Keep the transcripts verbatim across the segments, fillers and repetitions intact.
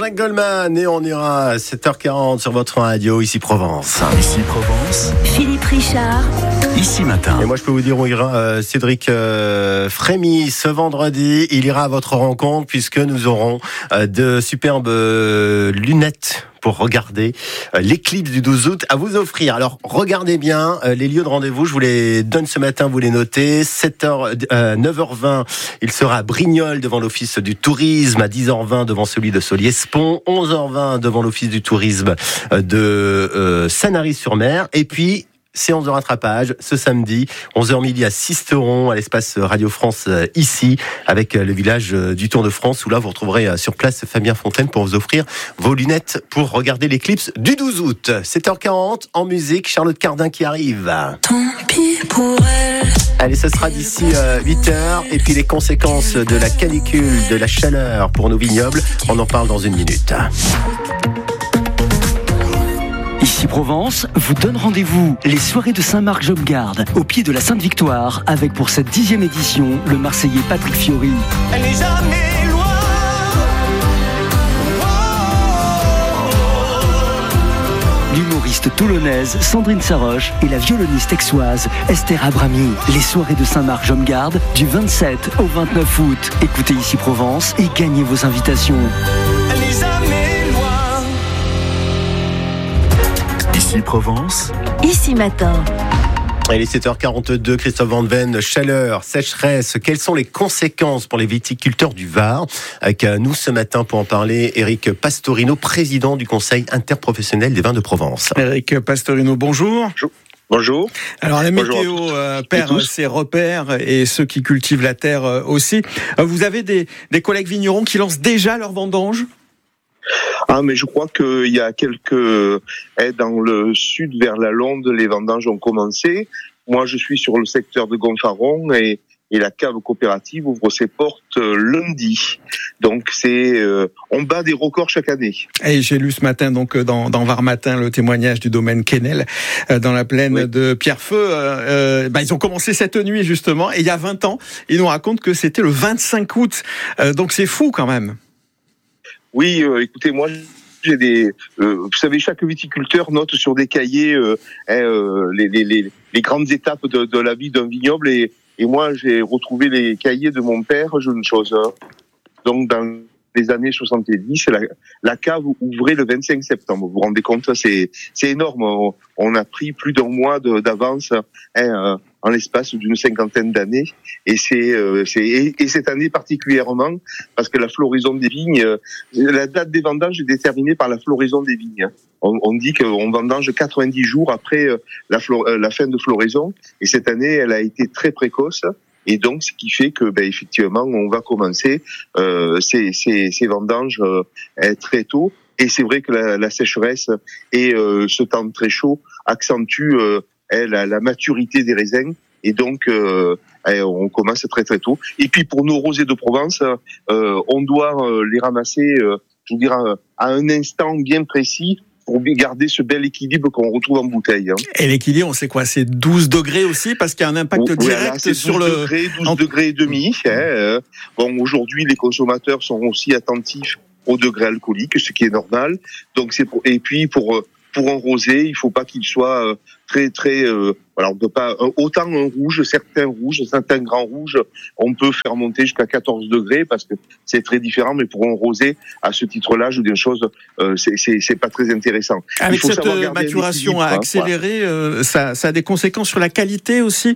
Jean-Jacques Goldman et on ira à sept heures quarante sur votre radio, ici Provence. Ici Provence. Philippe Richard. Ici Matin. Et moi je peux vous dire où ira euh, Cédric euh, Frémy ce vendredi. Il ira à votre rencontre puisque nous aurons euh, de superbes euh, lunettes pour regarder euh, l'éclipse du douze août à vous offrir. Alors regardez bien euh, les lieux de rendez-vous, je vous les donne ce matin, vous les notez. sept heures, euh, neuf heures vingt, il sera à Brignoles devant l'office du tourisme, à dix heures vingt devant celui de Solliès-Pont, onze heures vingt devant l'office du tourisme de euh, Sanary-sur-Mer, et puis séance de rattrapage ce samedi, onze heures midi à Sisteron, à l'espace Radio France ici, avec le village du Tour de France, où là vous retrouverez sur place Fabien Fontaine pour vous offrir vos lunettes pour regarder l'éclipse du douze août. sept heures quarante, en musique, Charlotte Cardin qui arrive. Tant pis pour elle. Allez, ce sera d'ici huit heures, et puis les conséquences de la canicule, de la chaleur pour nos vignobles, on en parle dans une minute. Ici Provence vous donne rendez-vous les soirées de Saint-Marc-Jobgarde au pied de la Sainte-Victoire avec pour cette dixième édition le Marseillais Patrick Fiori. Elle n'est jamais loin. L'humoriste toulonnaise Sandrine Saroche et la violoniste aixoise Esther Abrami. Les soirées de Saint-Marc-Jobgarde du vingt-sept au vingt-neuf août. Écoutez Ici Provence et gagnez vos invitations. Elle n'est jamais loin. Ici Provence. Ici Matin. Il est sept heures quarante-deux, Christophe Van Ven, chaleur, sécheresse, quelles sont les conséquences pour les viticulteurs du Var? Avec nous ce matin pour en parler, Éric Pastorino, président du Conseil interprofessionnel des vins de Provence. Éric Pastorino, bonjour. Bonjour. Alors la Bonjour météo euh, perd ses repères et ceux qui cultivent la terre euh, aussi. Euh, vous avez des, des collègues vignerons qui lancent déjà leur vendange? Ah, mais je crois qu'il y a quelques... Eh, dans le sud, vers la Londe, les vendanges ont commencé. Moi, je suis sur le secteur de Gonfaron et, et la cave coopérative ouvre ses portes euh, lundi. Donc, c'est, euh, on bat des records chaque année. Et j'ai lu ce matin, donc, dans, dans Var Matin, le témoignage du domaine Quesnel, euh, dans la plaine oui. de Pierrefeu. Euh, bah, ils ont commencé cette nuit, justement, et il y a vingt ans, ils nous racontent que c'était le vingt-cinq août. Euh, donc, c'est fou, quand même. Oui, euh, écoutez, moi, j'ai des, euh, vous savez, chaque viticulteur note sur des cahiers euh, euh, les, les, les, les grandes étapes de, de la vie d'un vignoble, et, et moi, j'ai retrouvé les cahiers de mon père, jeune chose. Donc, dans les années soixante-dix, la, la cave ouvrait le vingt-cinq septembre. Vous vous rendez compte, c'est, c'est énorme. On, on a pris plus d'un mois de, d'avance hein, en l'espace d'une cinquantaine d'années, et c'est, euh, c'est et, et cette année particulièrement parce que la floraison des vignes, euh, la date des vendanges est déterminée par la floraison des vignes. On, on dit qu'on vendange quatre-vingt-dix jours après euh, la, flo- euh, la fin de floraison, et cette année, elle a été très précoce. Et donc, ce qui fait que, ben, effectivement, on va commencer euh, ces, ces, ces vendanges euh, très tôt. Et c'est vrai que la, la sécheresse et euh, ce temps très chaud accentuent euh, la, la maturité des raisins. Et donc, euh, on commence très très tôt. Et puis, pour nos rosés de Provence, euh, on doit euh, les ramasser, euh, je veux dire, à un instant bien précis, pour garder ce bel équilibre qu'on retrouve en bouteille. Hein. Et l'équilibre, on sait quoi? C'est douze degrés aussi, parce qu'il y a un impact oui, direct voilà, c'est sur douze le... degrés, douze en... degrés et demi. Hein. Bon, aujourd'hui, les consommateurs sont aussi attentifs au degré alcoolique, ce qui est normal. Donc, c'est pour... Et puis, pour... Pour un rosé, il faut pas qu'il soit très très euh, voilà, on peut pas autant un rouge, certains rouges, certains grands rouges, on peut faire monter jusqu'à quatorze degrés parce que c'est très différent, mais pour un rosé à ce titre-là, je dis une chose, euh, c'est c'est c'est pas très intéressant. Avec cette maturation à accélérer, euh, ça ça a des conséquences sur la qualité aussi.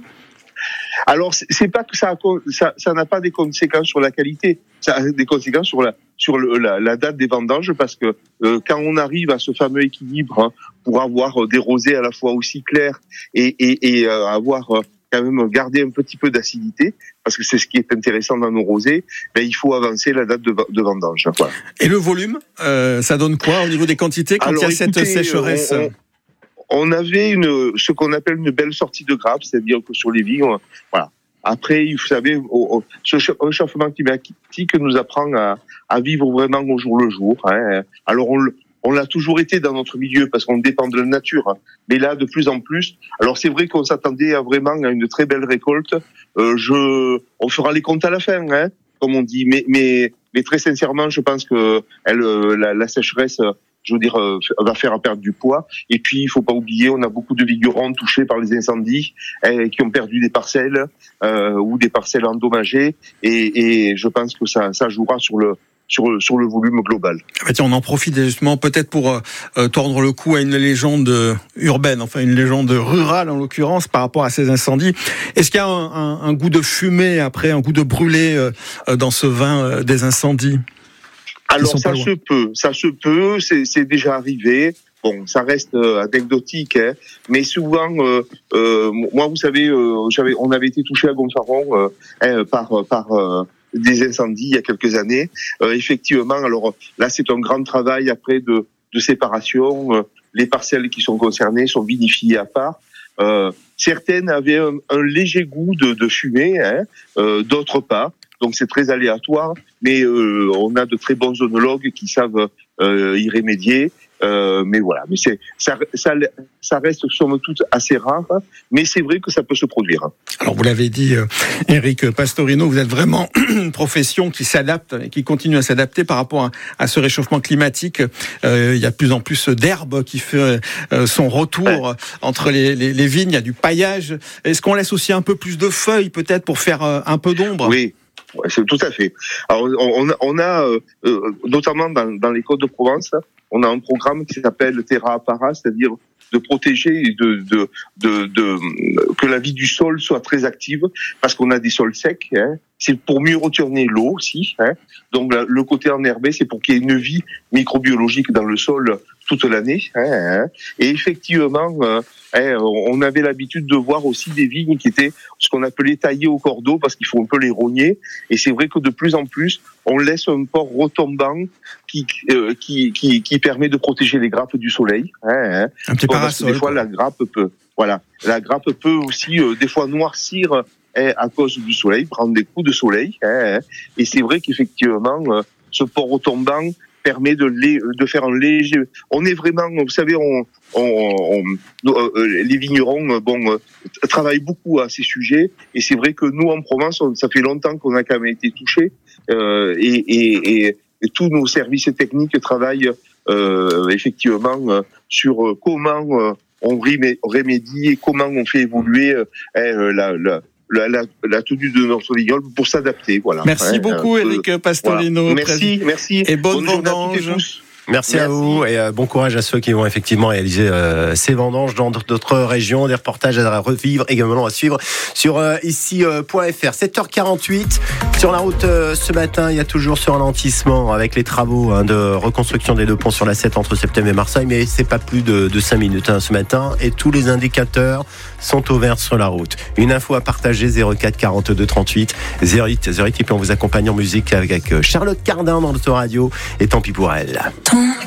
Alors, c'est pas que ça, a, ça, ça n'a pas des conséquences sur la qualité, ça a des conséquences sur la, sur le, la, la date des vendanges, parce que euh, quand on arrive à ce fameux équilibre hein, pour avoir des rosés à la fois aussi clairs et, et, et euh, avoir euh, quand même gardé un petit peu d'acidité, parce que c'est ce qui est intéressant dans nos rosés, ben, il faut avancer la date de, de vendange. Voilà. Et le volume, euh, ça donne quoi au niveau des quantités quand Alors, il y a écoutez, cette sécheresse on, on, On avait une, ce qu'on appelle une belle sortie de grappe, c'est-à-dire que sur les vignes, on, voilà. Après, vous savez, au, au, ce réchauffement climatique nous apprend à, à vivre vraiment au jour le jour. Hein. Alors, on, on l'a toujours été dans notre milieu parce qu'on dépend de la nature. Hein. Mais là, de plus en plus, alors c'est vrai qu'on s'attendait à vraiment à une très belle récolte. Euh, je, on fera les comptes à la fin, hein, comme on dit. Mais, mais, mais très sincèrement, je pense que elle, la, la sécheresse, je veux dire, va faire perdre du poids. Et puis, il faut pas oublier, on a beaucoup de vignerons touchés par les incendies, eh, qui ont perdu des parcelles euh, ou des parcelles endommagées. Et, et je pense que ça, ça jouera sur le sur le, sur le volume global. Bah tiens, on en profite justement peut-être pour euh, tordre le cou à une légende urbaine, enfin une légende rurale en l'occurrence par rapport à ces incendies. Est-ce qu'il y a un, un, un goût de fumée après, un goût de brûlé euh, dans ce vin euh, des incendies? Alors ça se peut, ça se peut, c'est, c'est déjà arrivé. Bon, ça reste euh, anecdotique, hein, mais souvent, euh, euh, moi, vous savez, euh, j'avais, on avait été touché à Gonfaron euh, hein, par par euh, des incendies il y a quelques années. Euh, effectivement, alors là, c'est un grand travail après de, de séparation. Euh, les parcelles qui sont concernées sont vinifiées à part. Euh, certaines avaient un, un léger goût de, de fumée, hein, euh, d'autres pas. Donc c'est très aléatoire, mais euh, on a de très bons œnologues qui savent euh, y remédier. Euh, mais voilà, mais c'est ça, ça, ça reste somme toute assez rare, mais c'est vrai que ça peut se produire. Alors vous l'avez dit, euh, Éric Pastorino, vous êtes vraiment une profession qui s'adapte et qui continue à s'adapter par rapport à, à ce réchauffement climatique. Euh, il y a de plus en plus d'herbe qui fait euh, son retour ouais. entre les, les, les vignes. Il y a du paillage. Est-ce qu'on laisse aussi un peu plus de feuilles peut-être pour faire euh, un peu d'ombre? Oui. Ouais, c'est tout à fait. Alors, on, on a, euh, notamment dans, dans les Côtes de Provence, on a un programme qui s'appelle Terra Appara, c'est-à-dire de protéger et de, de, de, de, que la vie du sol soit très active, parce qu'on a des sols secs. Hein. C'est pour mieux retenir l'eau aussi. Hein. Donc le côté enherbé, c'est pour qu'il y ait une vie microbiologique dans le sol toute l'année. Hein. Et effectivement, euh, hein, on avait l'habitude de voir aussi des vignes qui étaient ce qu'on appelait taillées au cordeau, parce qu'il faut un peu les rogner. Et c'est vrai que de plus en plus, on laisse un port retombant qui euh, qui, qui qui permet de protéger les grappes du soleil. Hein. Un petit bon, parasol. Des fois, la grappe peut, voilà, la grappe peut aussi euh, des fois noircir hein, à cause du soleil, prendre des coups de soleil. Hein. Et c'est vrai qu'effectivement, euh, ce port retombant permet de, les, de faire un léger. On est vraiment, vous savez, on, on, on euh, les vignerons, bon, euh, travaillent beaucoup à ces sujets. Et c'est vrai que nous, en Provence, on, ça fait longtemps qu'on a quand même été touchés. Euh, et, et, et, et tous nos services techniques travaillent euh, effectivement euh, sur euh, comment euh, on remédie et comment on fait évoluer euh, euh, la, la La, la, la tenue de notre vignoble pour s'adapter. Voilà. Merci hein, beaucoup, Éric Pastorino. Voilà. Merci, merci. Et bonne, bonne vendange. Merci, merci à vous et euh, bon courage à ceux qui vont effectivement réaliser euh, ces vendanges dans d'autres régions. Des reportages à revivre, également à suivre sur euh, ici point f r. sept heures quarante-huit sur la route euh, ce matin. Il y a toujours ce ralentissement avec les travaux hein, de reconstruction des deux ponts sur la sept entre Septem et Marseille, mais c'est pas plus de, de cinq minutes hein, ce matin et tous les indicateurs sont au vert sur la route. Une info à partager, zéro quatre quarante-deux trente-huit zéro huit zéro huit, et puis on vous accompagne en musique avec Charlotte Cardin dans l'autoradio et tant pis pour elle.